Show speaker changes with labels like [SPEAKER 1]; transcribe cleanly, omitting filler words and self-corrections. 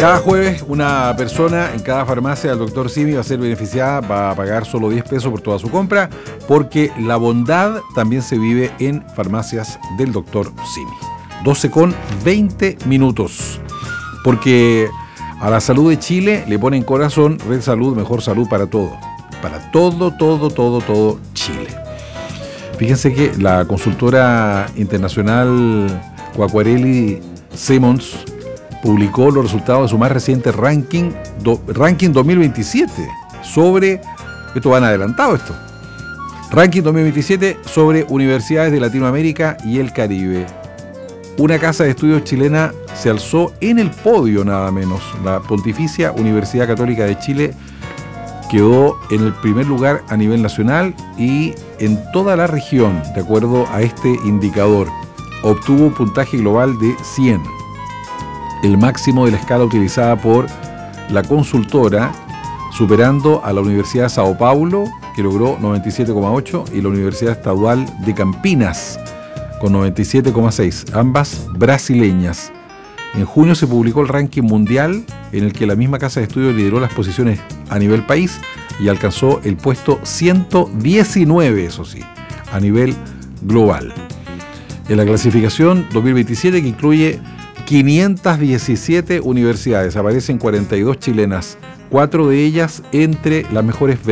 [SPEAKER 1] Cada jueves una persona en cada farmacia del Dr. Simi va a ser beneficiada, va a pagar solo 10 pesos por toda su compra, porque la bondad también se vive en farmacias del Dr. Simi. 12:20, porque a la salud de Chile le ponen corazón. Red Salud, mejor salud para todo. Para todo Chile. Fíjense que la consultora internacional Quacquarelli Symonds publicó los resultados de su más reciente ranking 2027 sobre, esto van adelantado esto, ranking 2027 sobre universidades de Latinoamérica y el Caribe. Una casa de estudios chilena se alzó en el podio nada menos. La Pontificia Universidad Católica de Chile quedó en el primer lugar a nivel nacional y en toda la región, de acuerdo a este indicador. Obtuvo un puntaje global de 100, el máximo de la escala utilizada por la consultora, superando a la Universidad de Sao Paulo, que logró 97,8, y la Universidad Estadual de Campinas, con 97,6, ambas brasileñas. En junio se publicó el ranking mundial, en el que la misma casa de estudios lideró las posiciones a nivel país y alcanzó el puesto 119, eso sí, a nivel global. En la clasificación 2027, que incluye 517 universidades, aparecen 42 chilenas, 4 de ellas entre las mejores 20.